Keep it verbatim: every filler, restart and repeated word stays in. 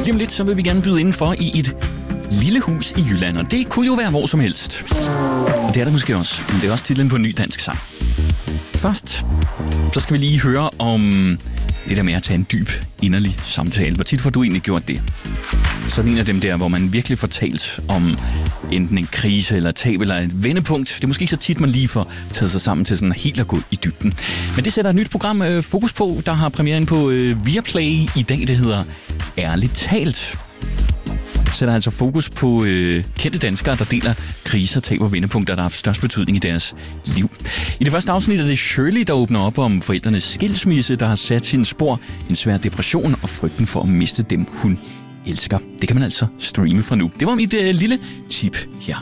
Lige om lidt, så vil vi gerne byde indenfor i et lille hus i Jylland, og det kunne jo være hvor som helst. Og det er der måske også, men det er også titlen på en ny dansk sang. Først, så skal vi lige høre om det der med at tage en dyb, inderlig samtale. Hvor tit får du egentlig gjort det? Sådan en af dem der, hvor man virkelig får talt om enten en krise eller et tab eller et vendepunkt. Det er måske ikke så tit, man lige får taget sig sammen til sådan helt at gå i dybden. Men det sætter et nyt program øh, fokus på, der har premiere på øh, Viaplay i dag. Det hedder Ærligt Talt. Sætter altså fokus på øh, kendte danskere, der deler kriser, tab og vendepunkter, der har haft størst betydning i deres liv. I det første afsnit er det Shirley, der åbner op om forældrenes skilsmisse, der har sat sine spor, en svær depression og frygten for at miste dem, hun elsker. Det kan man altså streame fra nu. Det var mit øh, lille tip her.